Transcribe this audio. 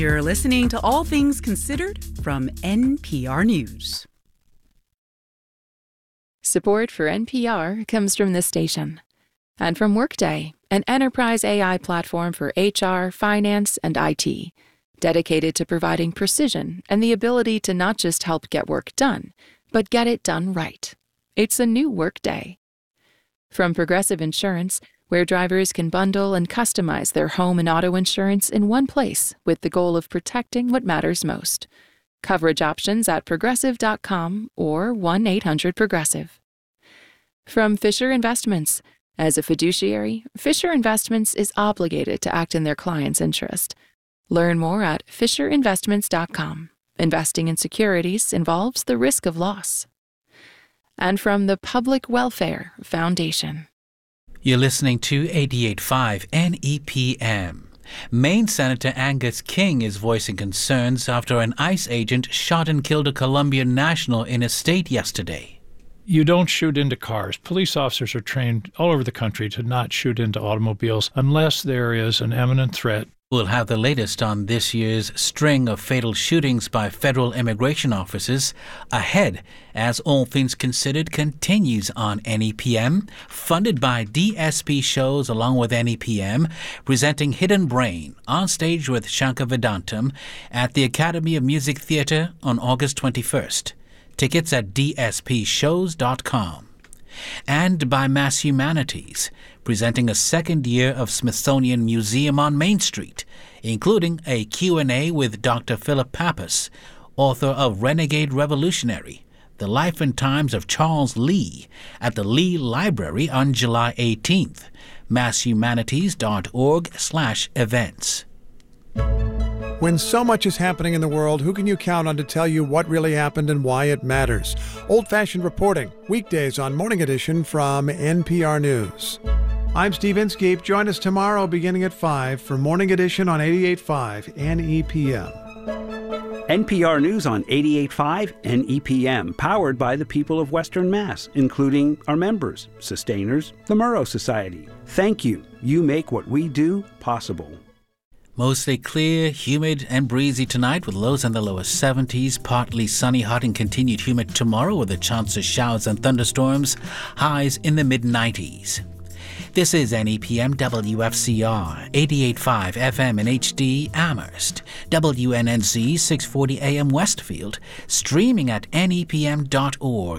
You're listening to All Things Considered from NPR News. Support for NPR comes from this station and from Workday, an enterprise AI platform for HR, finance, and IT, dedicated to providing precision and the ability to not just help get work done, but get it done right. It's a new Workday. From Progressive Insurance, where drivers can bundle and customize their home and auto insurance in one place with the goal of protecting what matters most. Coverage options at progressive.com or 1-800-PROGRESSIVE. From Fisher Investments. As a fiduciary, Fisher Investments is obligated to act in their client's interest. Learn more at fisherinvestments.com. Investing in securities involves the risk of loss. And from the Public Welfare Foundation. You're listening to 88.5 NEPM. Maine Senator Angus King is voicing concerns after an ICE agent shot and killed a Colombian national in his state yesterday. You don't shoot into cars. Police officers are trained all over the country to not shoot into automobiles unless there is an imminent threat. We'll have the latest on this year's string of fatal shootings by federal immigration officers ahead as All Things Considered continues on NEPM, funded by DSP Shows along with NEPM, presenting Hidden Brain on stage with Shankar Vedantam at the Academy of Music Theatre on August 21st. Tickets at dspshows.com. And by Mass Humanities, presenting a second year of Smithsonian Museum on Main Street, including a Q&A with Dr. Philip Pappas, author of Renegade Revolutionary, The Life and Times of Charles Lee, at the Lee Library on July 18th. masshumanities.org/events. When so much is happening in the world, who can you count on to tell you what really happened and why it matters? Old-fashioned reporting, weekdays on Morning Edition from NPR News. I'm Steve Inskeep. Join us tomorrow beginning at 5 for Morning Edition on 88.5 NEPM. NPR News on 88.5 NEPM, powered by the people of Western Mass, including our members, sustainers, the Murrow Society. Thank you. You make what we do possible. Mostly clear, humid, and breezy tonight with lows in the lower 70s. Partly sunny, hot, and continued humid tomorrow with a chance of showers and thunderstorms. Highs in the mid-90s. This is NEPM WFCR 88.5 FM in HD Amherst. WNNZ 640 AM Westfield. Streaming at nepm.org.